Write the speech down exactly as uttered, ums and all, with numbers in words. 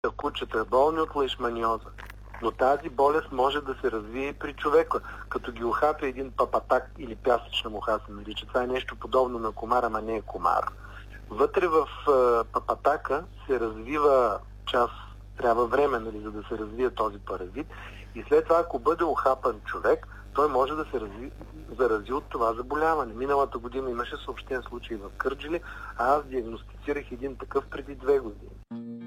кучета, болни от лайшманиоза. Но тази болест може да се развие и при човека, като ги ухапи един папатак или пясъчна муха се нарича. Това е нещо подобно на комар, ама не е комар. Вътре в е, папатака се развива част, трябва време, нали, за да се развие този паразит. И след това, ако бъде ухапан човек, той може да се разви, зарази от това заболяване. Миналата година имаше съобщен случай в Кърджали, а аз диагностицирах един такъв преди две години.